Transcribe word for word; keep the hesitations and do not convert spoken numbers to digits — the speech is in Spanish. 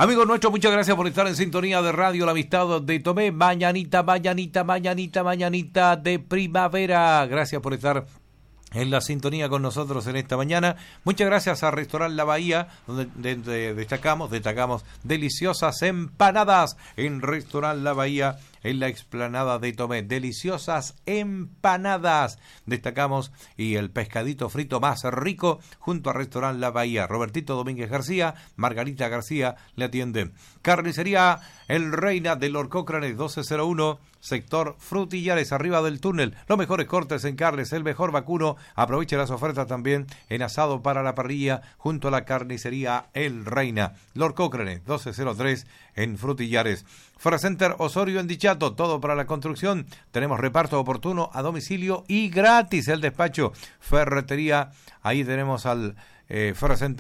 Amigos nuestros, muchas gracias por estar en sintonía de Radio La Amistad de Tomé. Mañanita, mañanita, mañanita, mañanita de primavera. Gracias por estar en la sintonía con nosotros en esta mañana. Muchas gracias a Restaurant La Bahía, donde de, de, destacamos, destacamos deliciosas empanadas en Restaurant La Bahía, en la explanada de Tomé. Deliciosas empanadas, destacamos, y el pescadito frito más rico junto a Restaurant La Bahía. Robertito Domínguez García, Margarita García le atienden. Carnicería El Reina de Lord Cochrane, doce cero uno, sector Frutillares, arriba del túnel. Los mejores cortes en carnes, el mejor vacuno. Aproveche las ofertas también en asado para la parrilla junto a la Carnicería El Reina. Lord Cochrane, doce cero tres en Frutillares. Ferracenter Osorio en Dichato, todo para la construcción. Tenemos reparto oportuno a domicilio y gratis el despacho. Ferretería, ahí tenemos al eh, Ferracenter